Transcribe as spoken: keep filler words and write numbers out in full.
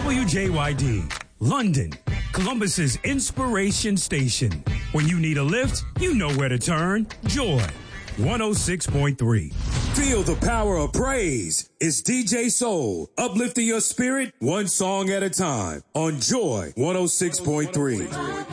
W J Y D, London, Columbus's inspiration station. When you need a lift, you know where to turn. Joy, one oh six point three. Feel the power of praise. It's D J Soul, uplifting your spirit one song at a time on Joy one oh six point three.